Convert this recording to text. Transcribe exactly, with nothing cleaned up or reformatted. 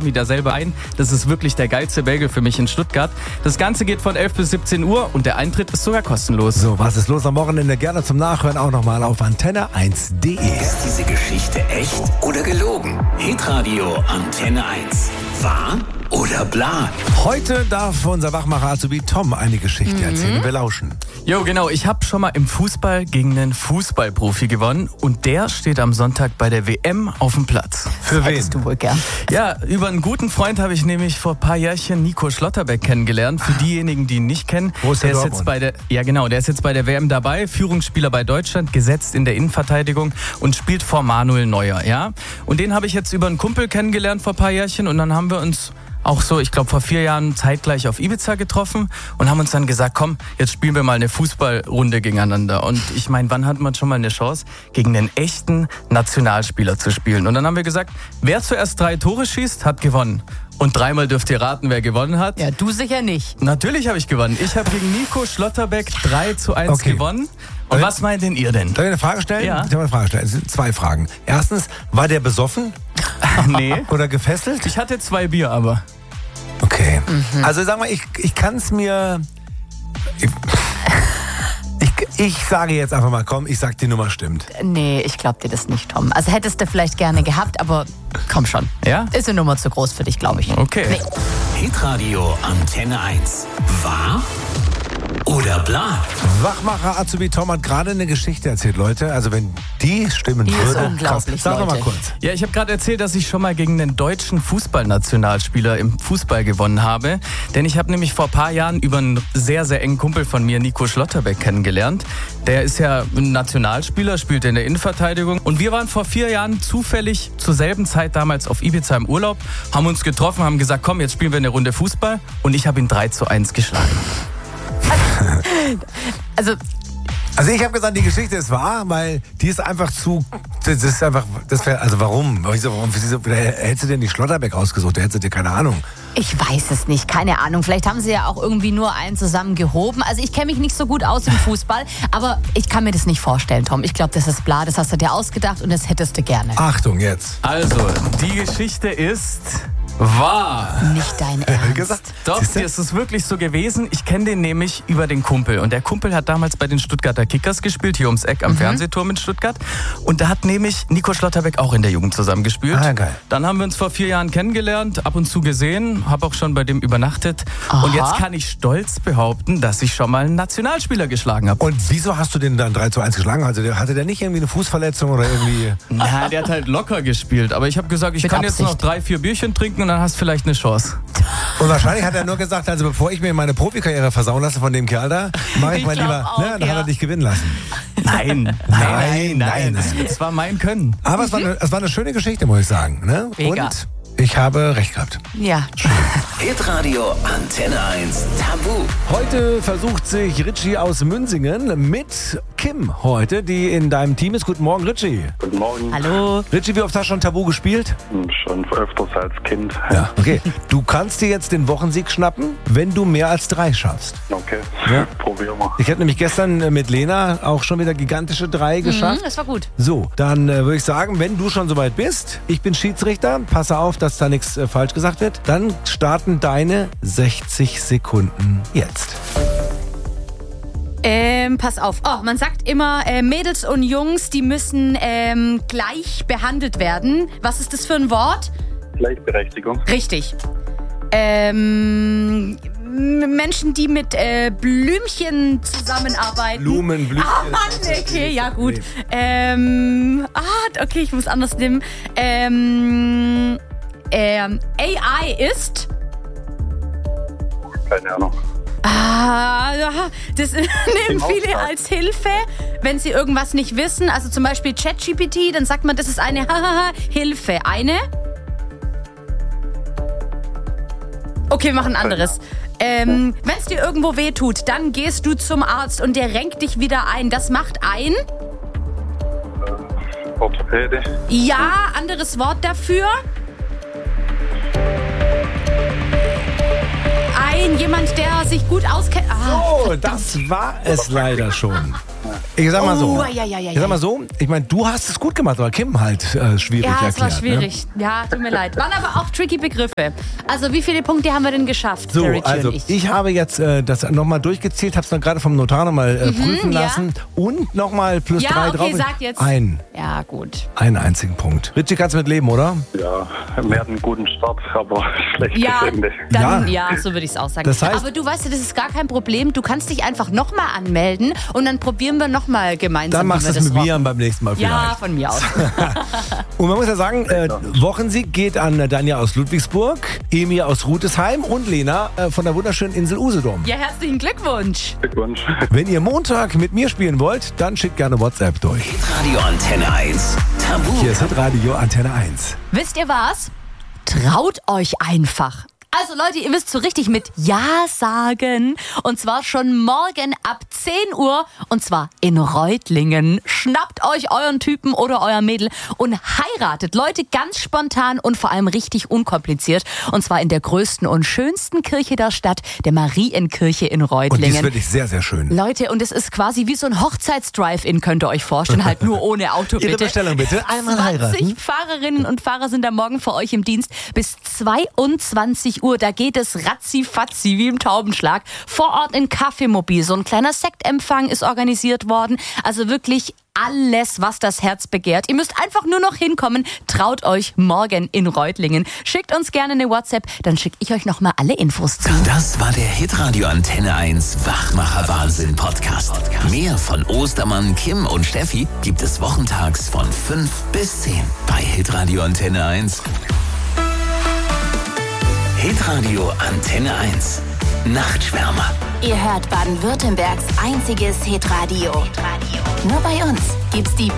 wieder selber ein. Das ist wirklich der geilste Bagel für mich in Stuttgart. Das Ganze geht von elf bis siebzehn Uhr und der Eintritt ist sogar kostenlos. So, was ist los am Wochenende? Gerne zum Nachhören auch nochmal auf antenne eins punkt de. Ist diese Geschichte echt oder gelogen? Hitradio Antenne eins. Wahr oder bla? Heute darf unser Wachmacher Azubi Tom eine Geschichte mhm. erzählen. Wir lauschen. Jo, genau. Ich habe schon mal im Fußball gegen einen Fußballprofi gewonnen und der steht am Sonntag bei der W M auf dem Platz. Für wen? Hättest du wohl gern. Ja, über einen guten Freund habe ich nämlich vor ein paar Jährchen Nico Schlotterbeck kennengelernt. Für diejenigen, die ihn nicht kennen, Wo ist der, der ist jetzt bei der, ja genau, der ist jetzt bei der W M dabei, Führungsspieler bei Deutschland, gesetzt in der Innenverteidigung und spielt vor Manuel Neuer, ja. Und den habe ich jetzt über einen Kumpel kennengelernt vor ein paar Jährchen und dann haben wir uns auch so, ich glaube vor vier Jahren zeitgleich auf Ibiza getroffen und haben uns dann gesagt, komm, jetzt spielen wir mal eine Fußballrunde gegeneinander. Und ich meine, wann hat man schon mal eine Chance, gegen einen echten Nationalspieler zu spielen? Und dann haben wir gesagt, wer zuerst drei Tore schießt, hat gewonnen. Und dreimal dürft ihr raten, wer gewonnen hat. Ja, du sicher nicht. Natürlich habe ich gewonnen. Ich habe gegen Nico Schlotterbeck drei zu eins Okay. gewonnen. Und was meint denn ihr denn? Darf ich eine Frage stellen? Ja. Ich habe eine Frage stellen. Es sind zwei Fragen. Erstens, war der besoffen Nee. oder gefesselt? Ich hatte zwei Bier, aber. Okay. Mhm. Also sag mal, ich, ich kann es mir... Ich, ich, ich sage jetzt einfach mal, komm, ich sag, die Nummer stimmt. Nee, ich glaub dir das nicht, Tom. Also hättest du vielleicht gerne gehabt, aber komm schon. Ja? Ist eine Nummer zu groß für dich, glaube ich. Okay. Nee. Hitradio Antenne eins. Wahr oder bla? Wachmacher Azubi Tom hat gerade eine Geschichte erzählt, Leute. Also wenn die stimmen Die ist würde... unglaublich, Sag doch mal Leute. kurz. Ja, ich habe gerade erzählt, dass ich schon mal gegen einen deutschen Fußballnationalspieler im Fußball gewonnen habe. Denn ich habe nämlich vor ein paar Jahren über einen sehr, sehr engen Kumpel von mir, Nico Schlotterbeck, kennengelernt. Der ist ja ein Nationalspieler, spielt in der Innenverteidigung. Und wir waren vor vier Jahren zufällig zur selben Zeit damals auf Ibiza im Urlaub, haben uns getroffen, haben gesagt, komm, jetzt spielen wir eine Runde Fußball. Und ich habe ihn drei zu eins geschlagen. Also, Also ich habe gesagt, die Geschichte ist wahr, weil die ist einfach zu... Das ist einfach... Das wär, also warum? Wieso, warum wieso, hättest du denn die Schlotterbeck ausgesucht? Da hättest du dir keine Ahnung. ich weiß es nicht, keine Ahnung. Vielleicht haben sie ja auch irgendwie nur einen zusammen gehoben. Also ich kenne mich nicht so gut aus im Fußball, aber ich kann mir das nicht vorstellen, Tom. Ich glaube, das ist bla, das hast du dir ausgedacht und das hättest du gerne. Achtung jetzt. Also, die Geschichte ist wahr. Nicht dein Ernst. Gesagt. Doch, Siehste? es ist wirklich so gewesen. Ich kenne den nämlich über den Kumpel. Und der Kumpel hat damals bei den Stuttgarter Kickers gespielt, hier ums Eck am mhm. Fernsehturm in Stuttgart. Und da hat nämlich Nico Schlotterbeck auch in der Jugend zusammengespielt. Ah, geil. Dann haben wir uns vor vier Jahren kennengelernt, ab und zu gesehen, habe auch schon bei dem übernachtet. Aha. Und jetzt kann ich stolz behaupten, dass ich schon mal einen Nationalspieler geschlagen habe. Und wieso hast du den dann drei zu eins geschlagen? Also der, hatte der nicht irgendwie eine Fußverletzung oder irgendwie... Na, der hat halt locker gespielt. Aber ich habe gesagt, ich Mit kann jetzt Absicht. noch drei, vier Bierchen trinken und dann hast du vielleicht eine Chance. Und wahrscheinlich hat er nur gesagt, also bevor ich mir meine Profikarriere versauen lasse von dem Kerl da, mache ich, Ich mal glaub lieber... auch, ne, dann ja. hat er dich gewinnen lassen. Nein, nein, nein, nein. nein. Das, das war mein Können. Aber es, war eine, es war eine schöne Geschichte, muss ich sagen. Ne? Mega. Und ich habe recht gehabt. Ja. Hitradio Antenne eins Tabu. Heute versucht sich Richie aus Münsingen mit Kim heute, die in deinem Team ist. Guten Morgen, Richie. Guten Morgen. Hallo. Richie, wie oft hast du schon Tabu gespielt? Schon öfters als Kind. Ja. Okay. Du kannst dir jetzt den Wochensieg schnappen, wenn du mehr als drei schaffst. Okay, Ja. probieren wir. Ich habe nämlich gestern mit Lena auch schon wieder gigantische drei geschafft. Mhm, das war gut. So, dann äh, würde ich sagen, wenn du schon soweit bist, ich bin Schiedsrichter, passe auf, dass da nichts äh, falsch gesagt wird, dann starten deine sechzig Sekunden jetzt. Ähm, pass auf. Oh, man sagt immer, äh, Mädels und Jungs, die müssen ähm, gleich behandelt werden. Was ist das für ein Wort? Gleichberechtigung. Richtig. Ähm, m- Menschen, die mit äh, Blümchen zusammenarbeiten. Blumen, Blümchen. Ah, Mann, okay, ja gut. Ähm, ah, okay, ich muss anders nehmen. Ähm, ähm, A I ist... Keine Ahnung. Ah, das nehmen viele Auftrag. als Hilfe, wenn sie irgendwas nicht wissen. Also zum Beispiel ChatGPT, dann sagt man, das ist eine Hilfe. Eine? Okay, wir machen ein anderes. Ähm, wenn es dir irgendwo weh tut, dann gehst du zum Arzt und der renkt dich wieder ein. Das macht ein? Orthopäde. Ja, anderes Wort dafür? Ein jemand, der sich gut auskennt. Ah, Oh, das war es leider schon. Ich sag mal so. Oh, ja, ja, ja, ich sag mal so, ich meine, du hast es gut gemacht, aber Kim halt äh, schwierig Ja, erklärt. es war schwierig. Ne? Ja, tut mir leid. Waren aber auch tricky Begriffe. Also wie viele Punkte haben wir denn geschafft, So, Jerry G also und ich. ich? habe jetzt äh, das nochmal durchgezählt, habe es dann gerade vom Notar nochmal äh, prüfen ja. lassen und nochmal plus Ja, drei okay, drauf. sag jetzt. Ein, Ja, gut. einen einzigen Punkt. Richie, kannst du mit leben, oder? Ja, wir hatten einen guten Start, aber schlechtes Ja, Ende. dann, Ja. ja. so würde ich es auch sagen. Das heißt- aber du weißt ja, das ist gar kein Problem. Du kannst dich einfach nochmal anmelden und dann probieren wir nochmal gemeinsam, Dann machst wie du wir es das mit rocken. mir beim nächsten Mal vielleicht. Ja, von mir aus. Und man muss ja sagen, äh, Wochensieg geht an Danja aus Ludwigsburg, Emil aus Rutesheim und Lena äh, von der wunderschönen Insel Usedom. Ja, herzlichen Glückwunsch. Glückwunsch. Wenn ihr Montag mit mir spielen wollt, dann schickt gerne WhatsApp durch. Hitradio Antenne eins. Tabu. Hier ist Radio Antenne eins. Wisst ihr was? Traut euch einfach. Also Leute, ihr müsst so richtig mit Ja sagen. Und zwar schon morgen ab zehn Uhr. Und zwar in Reutlingen. Schnappt euch euren Typen oder euer Mädel und heiratet. Leute, ganz spontan und vor allem richtig unkompliziert. Und zwar in der größten und schönsten Kirche der Stadt, der Marienkirche in Und die ist Reutlingen. wirklich sehr, sehr schön. Leute, und es ist quasi wie so ein Hochzeits-Drive-In, könnt ihr euch vorstellen. Halt nur ohne Auto, Ihre bitte. Bestellung bitte. Einmal heiraten. zwanzig Fahrerinnen und Fahrer sind da morgen für euch im Dienst bis zweiundzwanzig Uhr. Da geht es ratzi-fatzi wie im Taubenschlag. Vor Ort in Kaffeemobil. So ein kleiner Sektempfang ist organisiert worden. Also wirklich alles, was das Herz begehrt. Ihr müsst einfach nur noch hinkommen. Traut euch morgen in Reutlingen. Schickt uns gerne eine WhatsApp, dann schicke ich euch nochmal alle Infos zu. Das war der Hitradio Antenne eins Wachmacher Wahnsinn Podcast. Mehr von Ostermann, Kim und Steffi gibt es wochentags von fünf bis zehn bei Hitradio Antenne eins. Hitradio Antenne eins. Nachtschwärmer. Ihr hört Baden-Württembergs einziges Hitradio. Nur bei uns gibt's die